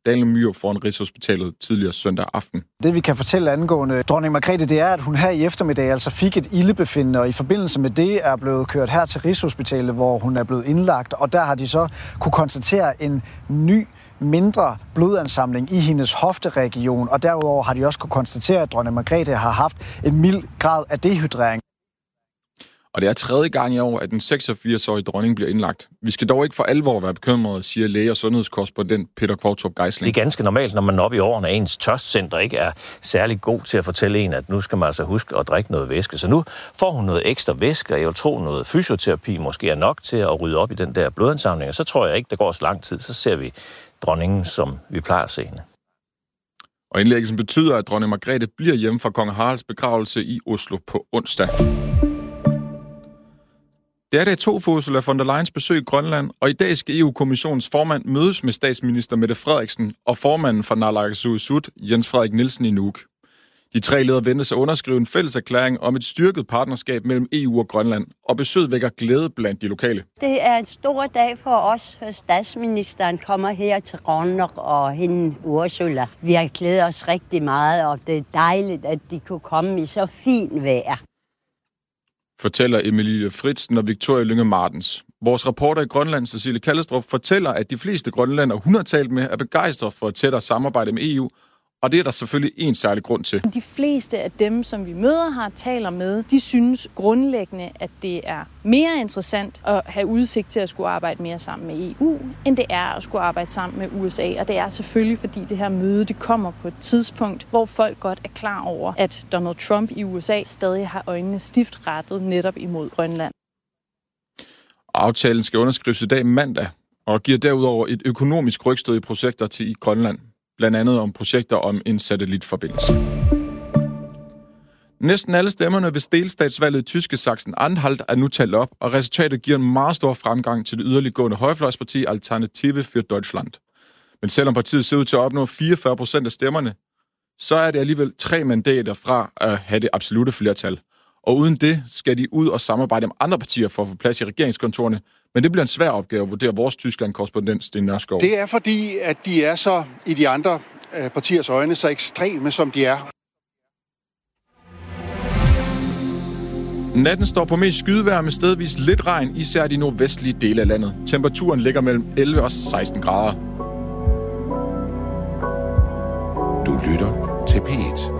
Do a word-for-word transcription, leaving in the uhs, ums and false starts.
Daniel Myhr foran Rigshospitalet tidligere søndag aften. Det vi kan fortælle angående dronning Margrethe, det er, at hun her i eftermiddag altså fik et ildebefindende, og i forbindelse med det er blevet kørt her til Rigshospitalet, hvor hun er blevet indlagt, og der har de så kunne konstatere en ny mindre blodansamling i hendes hofteregion, og derudover har de også kunne konstatere, at dronning Margrethe har haft en mild grad af dehydrering. Og det er tredje gang i år, at den seksogfirs-årige dronning bliver indlagt. Vi skal dog ikke for alvor være bekymrede, siger læge- og sundhedskorrespondent Peter Kvartrup Geisling. Det er ganske normalt, når man er oppe i årene, at ens tørstcenter ikke er særlig god til at fortælle en, at nu skal man altså huske at drikke noget væske. Så nu får hun noget ekstra væske, og jeg vil tro noget fysioterapi måske er nok til at rydde op i den der blodansamling. Og så tror jeg ikke, der går så lang tid, så ser vi dronningen, som vi plejer at se hende. Og indlæggelsen betyder, at dronning Margrethe bliver hjemme fra kong Haralds begravelse i Oslo på onsdag. Det er dag to for Ursula von der Leyens besøg i Grønland, og i dag skal E U-kommissionens formand mødes med statsminister Mette Frederiksen og formanden for Naalakkersuisut, Jens Frederik Nielsen, i Nuuk. De tre ledere ventes at underskrive en fælles erklæring om et styrket partnerskab mellem E U og Grønland, og besøget vækker glæde blandt de lokale. Det er en stor dag for os. Statsministeren kommer her til Grønland og hende Ursula. Vi har glædet os rigtig meget, og det er dejligt, at de kunne komme i så fint vejr. Fortæller Emilie Fritzen og Victoria Lynge Martens. Vores reporter i Grønland, Cecilie Kallestrup, fortæller, at de fleste grønlændere, hun har talt med, er begejstrede for et tættere samarbejde med E U, og det er der selvfølgelig en særlig grund til. De fleste af dem, som vi møder her, taler med, de synes grundlæggende, at det er mere interessant at have udsigt til at skulle arbejde mere sammen med E U, end det er at skulle arbejde sammen med U S A. Og det er selvfølgelig, fordi det her møde det kommer på et tidspunkt, hvor folk godt er klar over, at Donald Trump i U S A stadig har øjnene stift rettet netop imod Grønland. Aftalen skal underskrives i dag mandag, og giver derudover et økonomisk rygstød i projekter til i Grønland. Blandt andet om projekter om en satellitforbindelse. Næsten alle stemmerne ved delstatsvalget i tyske Sachsen-Anhalt er nu talt op, og resultatet giver en meget stor fremgang til det yderliggående højrefløjsparti Alternative für Deutschland. Men selvom partiet ser ud til at opnå fireogfyrre procent af stemmerne, så er det alligevel tre mandater fra at have det absolute flertal. Og uden det skal de ud og samarbejde med andre partier for at få plads i regeringskontorene. Men det bliver en svær opgave at vurdere vores Tyskland-korrespondent Sten Nørskov. Det er fordi, at de er så i de andre partiers øjne så ekstreme, som de er. Natten står på mest skydevejr med stedvis lidt regn, især de nordvestlige dele af landet. Temperaturen ligger mellem elleve og seksten grader. Du lytter til P et.